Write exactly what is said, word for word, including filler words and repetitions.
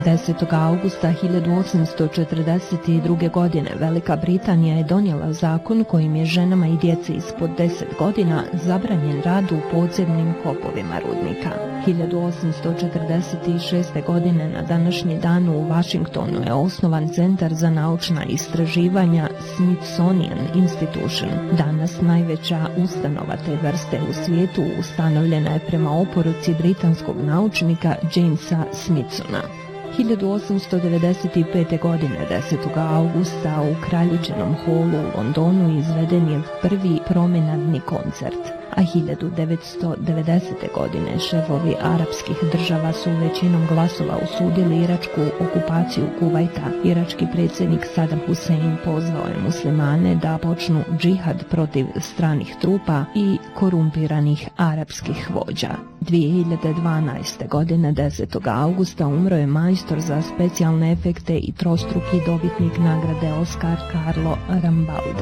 desetog augusta hiljadu osamsto četrdeset druge. godine Velika Britanija je donijela zakon kojim je ženama i djeci ispod deset godina zabranjen rad u podzemnim kopovima rudnika. hiljadu osamsto četrdeset šeste. godine na današnji dan u Washingtonu je osnovan Centar za naučna istraživanja Smithsonian Institution. Danas najveća ustanova te vrste u svijetu ustanovljena je prema oporuci britanskog naučnika Jamesa Smithsona. hiljadu osamsto devedeset pete. godine desetog augusta u Kraljičinom holu u Londonu izveden je prvi promenadni koncert, a hiljadu devetsto devedesete. godine šefovi arapskih država su većinom glasova osudili iračku okupaciju Kuvajta. Irački predsjednik Saddam Hussein pozvao je muslimane da počnu džihad protiv stranih trupa i korumpiranih arapskih vođa. dvije hiljade dvanaeste. godine desetog augusta umro je majstor za specijalne efekte i trostruki dobitnik nagrade Oscar Carlo Rambaldi.